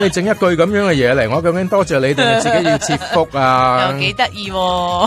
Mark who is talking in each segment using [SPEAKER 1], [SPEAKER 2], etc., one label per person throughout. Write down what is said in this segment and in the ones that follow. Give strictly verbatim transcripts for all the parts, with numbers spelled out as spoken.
[SPEAKER 1] 你整一句咁樣嘅嘢嚟，我究竟多謝你定係自己要切腹啊？
[SPEAKER 2] 又幾得意喎！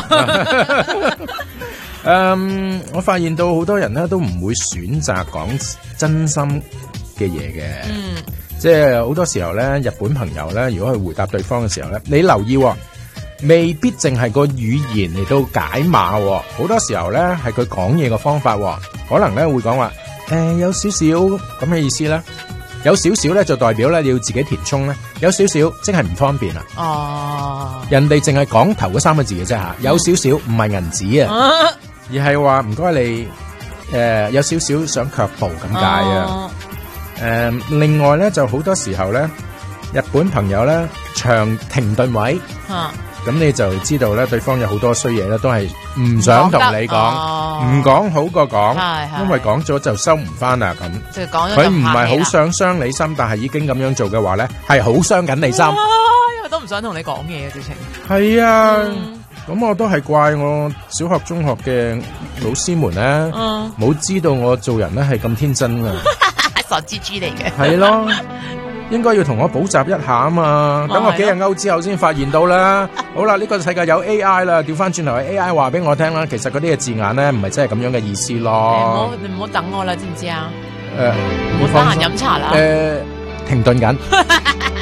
[SPEAKER 1] 嗯，我發現到好多人咧都唔會選擇講真心嘅嘢嘅，
[SPEAKER 2] 嗯，
[SPEAKER 1] 即係好多時候咧，日本朋友咧，如果去回答對方嘅時候咧，你留意喎，未必淨係個語言嚟到解碼喎，好多時候咧係佢講嘢嘅方法喎，可能咧會講話誒有少少咁嘅意思啦，有少少咧就代表咧你要自己填充咧，有少少即係唔方便啦。
[SPEAKER 2] 哦，
[SPEAKER 1] 人哋淨係講頭嗰三個字嘅啫吓，有少少唔係銀紙啊。而係話唔該你，誒、呃、有少少想卻步咁解啊。誒、呃，另外咧就好多時候咧，日本朋友咧長停頓位，咁、啊、你就知道咧對方有好多衰嘢咧，都係唔想同你講，唔講、哦、好過講，因為講咗就收唔翻啦咁。佢唔係好想傷你心，但係已經咁樣做嘅話咧，係好傷緊你心。
[SPEAKER 2] 因為都唔想同你講嘢嘅直情。
[SPEAKER 1] 係啊。嗯咁我都係怪我小學、中學嘅老師們咧，冇、嗯、知道我做人咧係咁天真啊！
[SPEAKER 2] 傻豬豬嚟嘅，
[SPEAKER 1] 係咯，應該要同我補習一下啊嘛！等我幾日歐之後先發現到啦。好啦，呢、這個世界有 A I 啦，調翻轉頭 A I 話俾我聽啦，其實嗰啲嘅字眼咧唔係真係咁樣嘅意思咯。你唔
[SPEAKER 2] 好，你唔好等我啦，知唔知啊？
[SPEAKER 1] 誒、呃，
[SPEAKER 2] 唔好得閒飲茶啦。
[SPEAKER 1] 誒、呃，停頓緊。